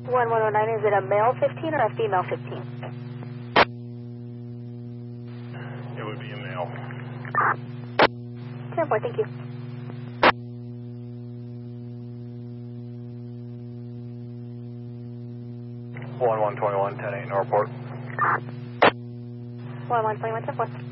1109, is it a male 15 or a female 15? It would be a male. 10-4, thank you. 1121, 10-8, Northport. 1121, 10-4.